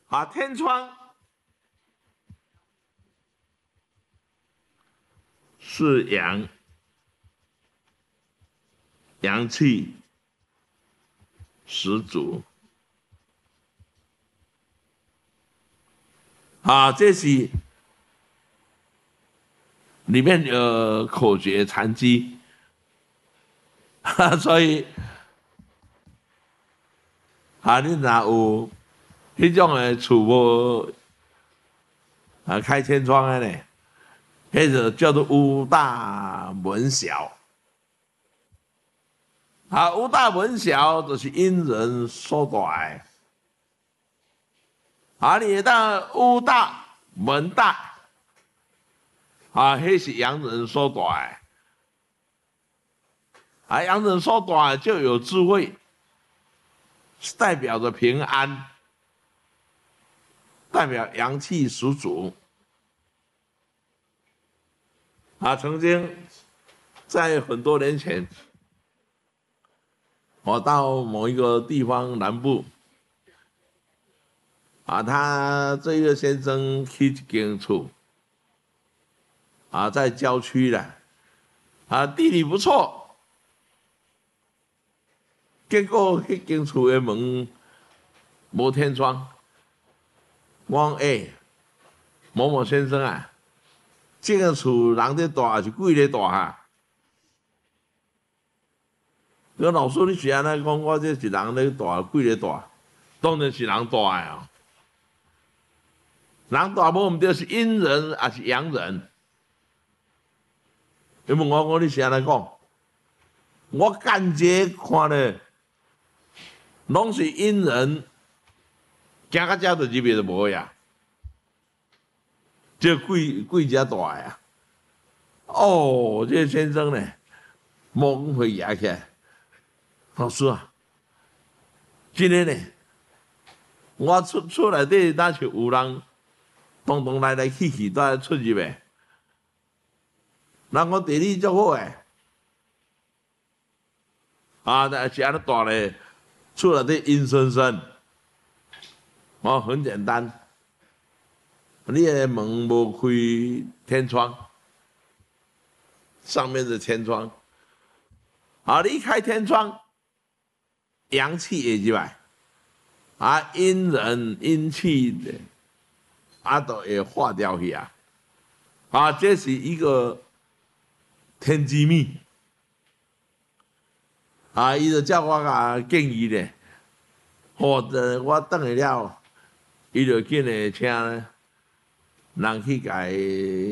啊，天窗是阳，阳气十足。啊，这是里面有口诀禅机，所以啊，你若有迄种的厝无开天窗的呢，迄个叫做屋大门小。啊，屋大门小就是因人所大的。啊，你当屋大门大，啊，迄是洋人所大的。啊，洋人所大的就有智慧，代表着平安，代表阳气十足。啊，曾经在很多年前，我到某一个地方南部，啊，他这个先生去一间厝，啊，在郊区的，啊，地理不错，结果迄间厝的门无天窗，我讲某某先生啊，这个厝人在住还是鬼在住哈？那老师你是安尼讲，我这是人在住，鬼在住，当然是人住的啊。人大无毋对是阴人还是阳人？你问我你是安尼讲？我间接看咧，拢是阴人，行到遮就入去就无呀。这鬼遮大呀！哦，这先生呢，猛会压起来。老师啊，今天呢，我厝内底那是有人动动来来去去，都出入的。人讲地理足好诶，啊，但是安尼大咧，厝内底阴森森，哦，很简单，你的门无开天窗，上面是天窗，啊，你一开天窗，阳气会入来，啊，阴人阴气的，啊，都会化掉去啊，啊，这是一个天机密。啊，伊就叫我甲建议咧，我等下了，伊就紧诶请人去甲伊